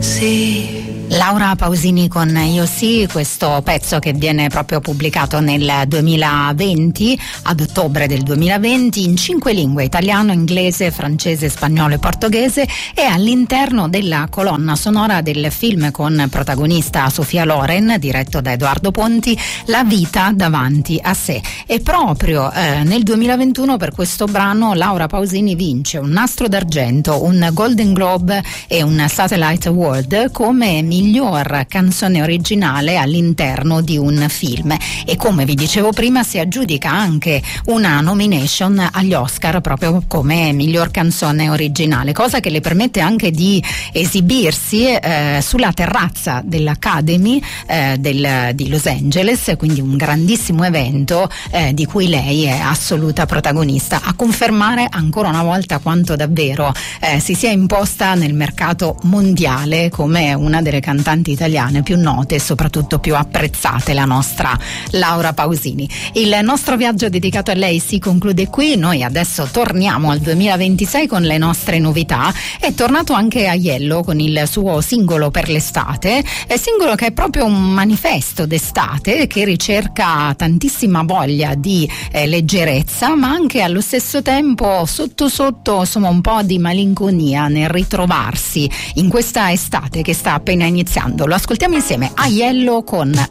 Laura Pausini con Io sì, questo pezzo che viene proprio pubblicato nel 2020, ad ottobre del 2020, in 5 lingue: italiano, inglese, francese, spagnolo e portoghese, e all'interno della colonna sonora del film con protagonista Sofia Loren, diretto da Edoardo Ponti, La vita davanti a sé. E proprio nel 2021 per questo brano Laura Pausini vince un Nastro d'Argento, un Golden Globe e un Satellite Award come miglior canzone originale all'interno di un film, e come vi dicevo prima si aggiudica anche una nomination agli Oscar proprio come miglior canzone originale, cosa che le permette anche di esibirsi sulla terrazza dell'Academy di Los Angeles, quindi un grandissimo evento di cui lei è assoluta protagonista, a confermare ancora una volta quanto davvero si sia imposta nel mercato mondiale come una delle cantanti italiane più note e soprattutto più apprezzate, la nostra Laura Pausini. Il nostro viaggio dedicato a lei si conclude qui. Noi adesso torniamo al 2026 con le nostre novità. È tornato anche Aiello con il suo singolo per l'estate, singolo che è proprio un manifesto d'estate che ricerca tantissima voglia di leggerezza, ma anche allo stesso tempo sotto sotto insomma un po' di malinconia nel ritrovarsi in questa estate che sta appena iniziando. Lo ascoltiamo insieme, Aiello con